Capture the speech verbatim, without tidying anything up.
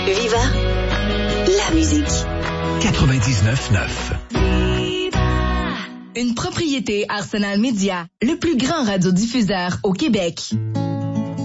Viva, la musique. quatre-vingt-dix-neuf neuf. Une propriété Arsenal Média, le plus grand radiodiffuseur au Québec.